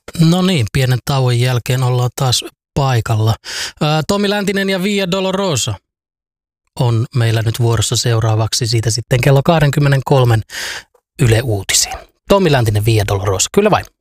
No niin, pienen tauon jälkeen ollaan taas paikalla. Tomi Läntinen ja Via Dolorosa on meillä nyt vuorossa seuraavaksi siitä sitten kello 23 Yle Uutisiin. Tomi Läntinen, Via Dolorosa, kyllä vain.